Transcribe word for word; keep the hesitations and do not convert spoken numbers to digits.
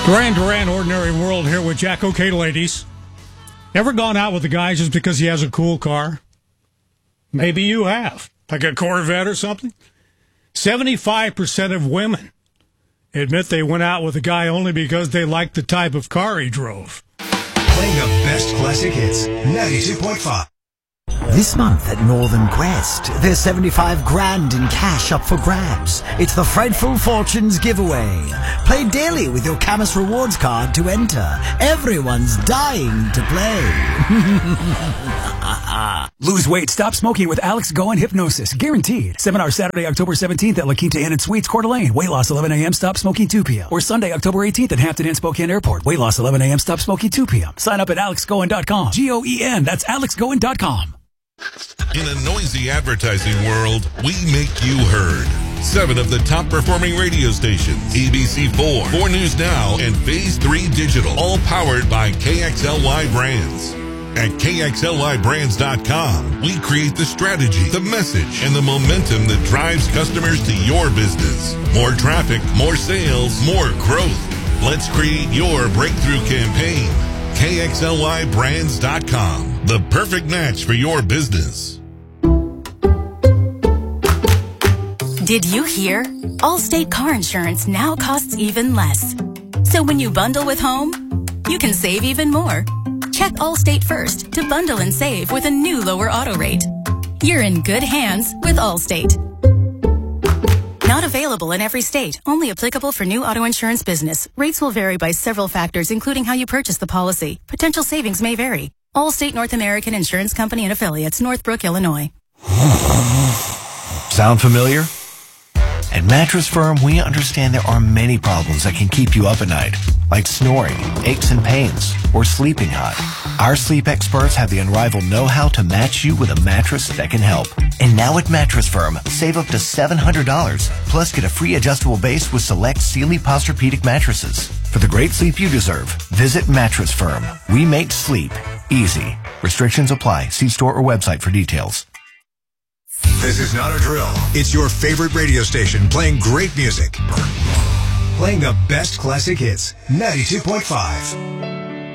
Duran Duran, Ordinary World, here with Jack. Okay, ladies. Ever gone out with a guy just because he has a cool car? Maybe you have. Like a Corvette or something? seventy-five percent of women admit they went out with a guy only because they liked the type of car he drove. Playing the best classic hits, ninety-two point five. This month at Northern Quest, there's seventy-five grand in cash up for grabs. It's the Frightful Fortunes giveaway. Play daily with your Camus Rewards card to enter. Everyone's dying to play. Lose weight, stop smoking with Alex Goen Hypnosis. Guaranteed. Seminar Saturday, October seventeenth at La Quinta Inn and Suites, Coeur d'Alene. Weight loss eleven a.m., stop smoking two p.m. Or Sunday, October eighteenth at Hampton Inn, Spokane Airport. Weight loss eleven a.m., stop smoking two p.m. Sign up at alex goen dot com. G O E N. That's alex goen dot com. In a noisy advertising world, we make you heard. Seven of the top performing radio stations, A B C four, four News Now, and Phase three Digital, all powered by K X L Y Brands. At K X L Y brands dot com, we create the strategy, the message, and the momentum that drives customers to your business. More traffic, more sales, more growth. Let's create your breakthrough campaign. K X L Y brands dot com, the perfect match for your business. Did you hear? Allstate car insurance now costs even less. So when you bundle with home, you can save even more. Check Allstate first to bundle and save with a new lower auto rate. You're in good hands with Allstate. Not available in every state. Only applicable for new auto insurance business. Rates will vary by several factors, including how you purchase the policy. Potential savings may vary. Allstate North American Insurance Company and Affiliates, Northbrook, Illinois. Sound familiar? At Mattress Firm, we understand there are many problems that can keep you up at night, like snoring, aches and pains, or sleeping hot. Our sleep experts have the unrivaled know-how to match you with a mattress that can help. And now at Mattress Firm, save up to seven hundred dollars, plus get a free adjustable base with select Sealy Posturepedic mattresses. For the great sleep you deserve, visit Mattress Firm. We make sleep easy. Restrictions apply. See store or website for details. This is not a drill. It's your favorite radio station playing great music. Playing the best classic hits, ninety-two point five.